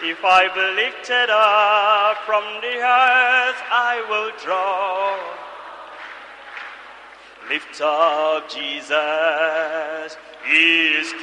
If I be lifted up from the earth, I will draw. Lift up Jesus, He is